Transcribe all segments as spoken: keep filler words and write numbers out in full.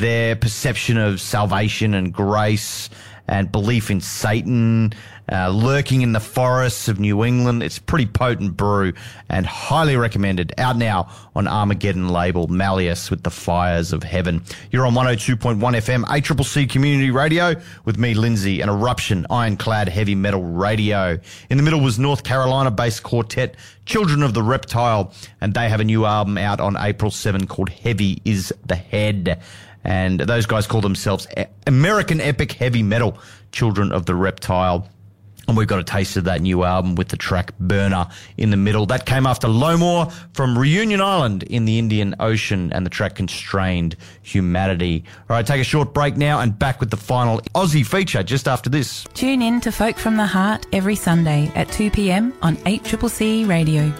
their perception of salvation and grace and belief in Satan, uh, lurking in the forests of New England. It's a pretty potent brew and highly recommended. Out now on Armageddon label, Malleus with the Fires of Heaven. You're on one oh two point one F M, A C C C Community Radio with me, Lindsay, and Eruption, ironclad heavy metal radio. In the middle was North Carolina-based quartet Children of the Reptile, and they have a new album out on April seventh called Heavy is the Head. And those guys call themselves American Epic Heavy Metal, Children of the Reptile. And we've got a taste of that new album with the track Burner in the middle. That came after Lowmore from Reunion Island in the Indian Ocean and the track Constrained Humanity. All right, take a short break now and back with the final Aussie feature just after this. Tune in to Folk from the Heart every Sunday at two p.m. on eight C C C Radio.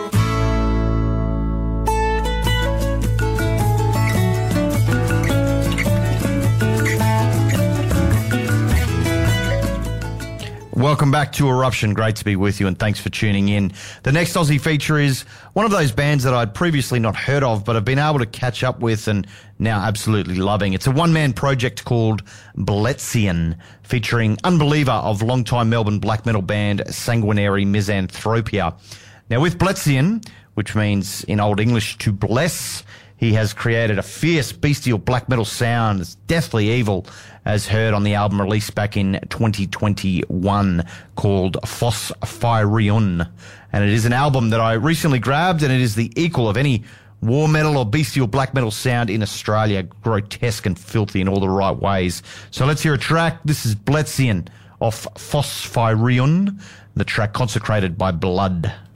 Welcome back to Eruption. Great to be with you, and thanks for tuning in. The next Aussie feature is one of those bands that I'd previously not heard of, but I've been able to catch up with and now absolutely loving. It's a one-man project called Bletzian, featuring Unbeliever of longtime Melbourne black metal band Sanguinary Misanthropia. Now, with Bletzian, which means in Old English to bless, he has created a fierce, bestial black metal sound that's deathly evil, as heard on the album released back in twenty twenty-one called Phosphyrion. And it is an album that I recently grabbed, and it is the equal of any war metal or bestial black metal sound in Australia, grotesque and filthy in all the right ways. So let's hear a track. This is Bletzian off Phosphyrion, the track Consecrated by Blood.